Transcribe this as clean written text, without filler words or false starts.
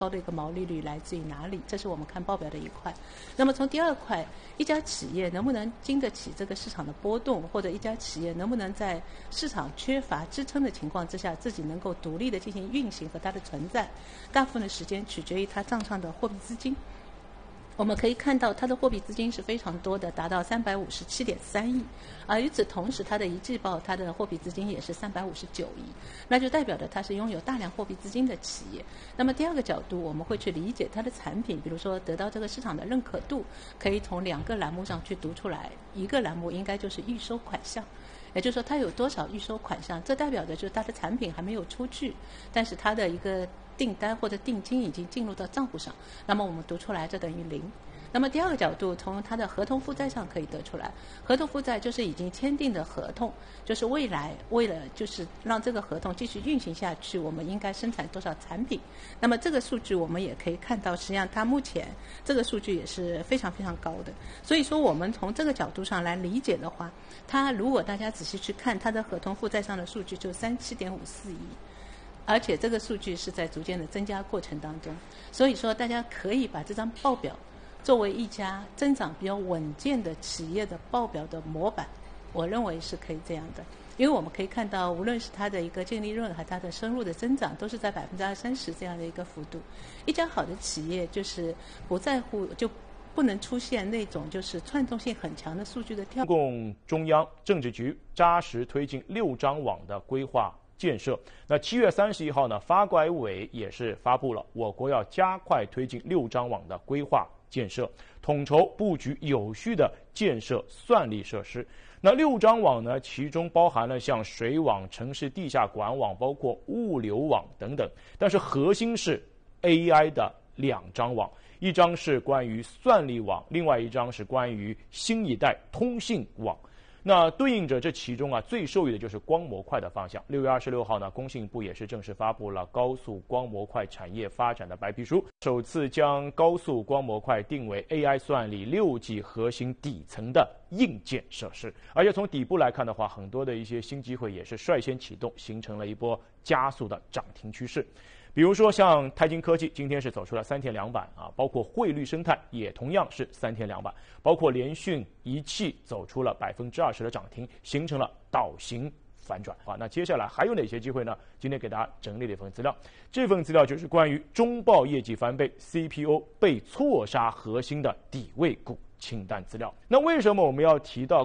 高的一个毛利率来自于哪里？这是我们看报表的一块。那么从第二块，一家企业能不能经得起这个市场的波动，或者一家企业能不能在市场缺乏支撑的情况之下，自己能够独立的进行运行和它的存在，大部分的时间取决于它账上的货币资金。我们可以看到它的货币资金是非常多的，达到357.3亿，而与此同时，它的一季报它的货币资金也是359亿，那就代表着它是拥有大量货币资金的企业。那么第二个角度，我们会去理解它的产品，比如说得到这个市场的认可度，可以从2个栏目上去读出来，一个栏目应该就是预收款项。也就是说，它有多少预收款项，这代表着就是它的产品还没有出具，但是它的一个订单或者定金已经进入到账户上，那么我们读出来这等于0。那么第二个角度，从它的合同负债上可以得出来，合同负债就是已经签订的合同，就是未来为了就是让这个合同继续运行下去，我们应该生产多少产品。那么这个数据我们也可以看到，实际上它目前这个数据也是非常非常高的。所以说我们从这个角度上来理解的话，它如果大家仔细去看它的合同负债上的数据，就37.54亿。而且这个数据是在逐渐的增加过程当中，所以说大家可以把这张报表作为一家增长比较稳健的企业的报表的模板，我认为是可以这样的。因为我们可以看到，无论是它的一个净利润和它的收入的增长，都是在20%-30%这样的一个幅度。一家好的企业就是不在乎，就不能出现那种就是串动性很强的数据的跳。 中共中央政治局扎实推进6张网的规划建设。那7月31号呢，发改委也是发布了我国要加快推进6张网的规划建设，统筹布局有序的建设算力设施。那6张网呢，其中包含了像水网、城市地下管网，包括物流网等等。但是核心是 AI 的2张网，一张是关于算力网，另外一张是关于新一代通信网。那对应着这其中最受益的就是光模块的方向。6月26号呢，工信部也是正式发布了高速光模块产业发展的白皮书，首次将高速光模块定为 AI 算力6G 核心底层的硬件设施。而且从底部来看的话，很多的一些新机会也是率先启动，形成了一波加速的涨停趋势。比如说像泰晶科技今天是走出了3天2板包括汇率生态也同样是3天2板，包括联讯仪器走出了20%的涨停，形成了倒型反转那接下来还有哪些机会呢？今天给大家整理了一份资料，这份资料就是关于中报业绩翻倍 CPO 被错杀核心的底位股清单资料。那为什么我们要提到